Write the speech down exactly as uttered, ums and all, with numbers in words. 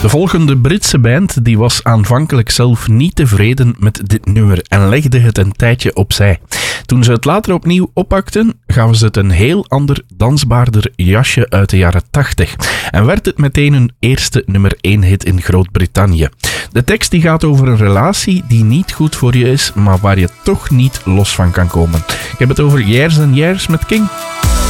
De volgende Britse band die was aanvankelijk zelf niet tevreden met dit nummer en legde het een tijdje opzij. Toen ze het later opnieuw oppakten, gaven ze het een heel ander, dansbaarder jasje uit de jaren tachtig en werd het meteen hun eerste nummer één hit in Groot-Brittannië. De tekst die gaat over een relatie die niet goed voor je is, maar waar je toch niet los van kan komen. Ik heb het over Years and Years met King.